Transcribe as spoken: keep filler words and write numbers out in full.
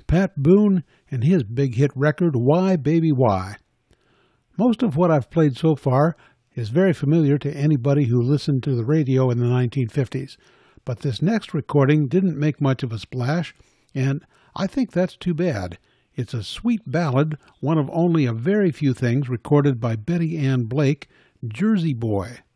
Pat Boone and his big hit record, Why Baby Why. Most of what I've played so far is very familiar to anybody who listened to the radio in the nineteen fifties, but this next recording didn't make much of a splash, and I think that's too bad. It's a sweet ballad, one of only a very few things recorded by Betty Ann Blake, Jersey Boy.